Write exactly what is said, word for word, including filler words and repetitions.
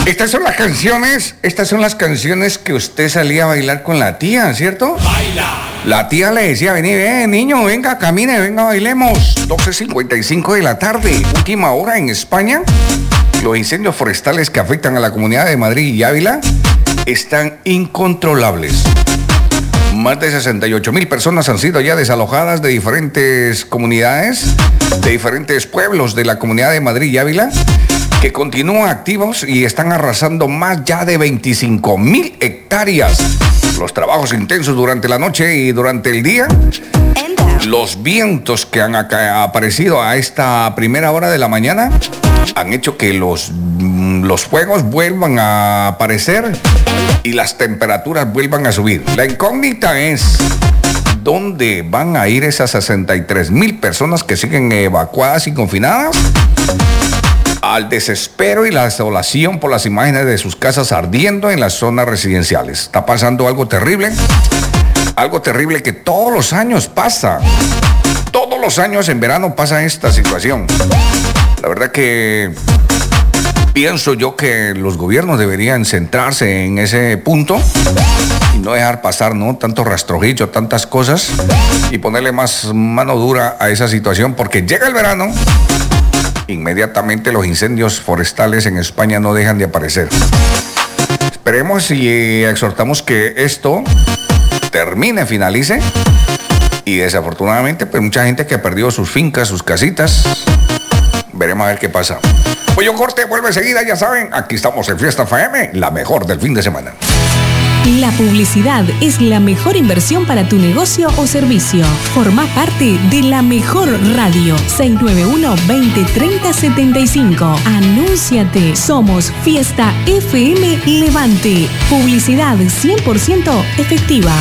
Estas son las canciones, estas son las canciones que usted salía a bailar con la tía, ¿cierto? Baila. La tía le decía, vení, ven, niño, venga, camine, venga, bailemos. doce cincuenta y cinco de la tarde, última hora en España. Los incendios forestales que afectan a la comunidad de Madrid y Ávila están incontrolables. Más de sesenta y ocho mil personas han sido ya desalojadas de diferentes comunidades, de diferentes pueblos de la comunidad de Madrid y Ávila, que continúan activos y están arrasando más ya de veinticinco mil hectáreas. Los trabajos intensos durante la noche y durante el día, los vientos que han aparecido a esta primera hora de la mañana han hecho que los, los fuegos vuelvan a aparecer y las temperaturas vuelvan a subir. La incógnita es dónde van a ir esas sesenta y tres mil personas que siguen evacuadas y confinadas al desespero y la desolación por las imágenes de sus casas ardiendo en las zonas residenciales. Está pasando algo terrible, algo terrible que todos los años pasa. Todos los años en verano pasa esta situación. La verdad que pienso yo que los gobiernos deberían centrarse en ese punto y no dejar pasar, ¿no?, tanto rastrojillo, tantas cosas, y ponerle más mano dura a esa situación, porque llega el verano, inmediatamente los incendios forestales en España no dejan de aparecer. Esperemos y exhortamos que esto termine, finalice, y desafortunadamente pues mucha gente que ha perdido sus fincas, sus casitas. Veremos a ver qué pasa. Pollo Corte vuelve enseguida, ya saben, aquí estamos en Fiesta F M, la mejor del fin de semana. La publicidad es la mejor inversión para tu negocio o servicio. Forma parte de la mejor radio. seis nueve uno, veinte, treinta, setenta y cinco. Anúnciate. Somos Fiesta F M Levante. Publicidad cien por ciento efectiva.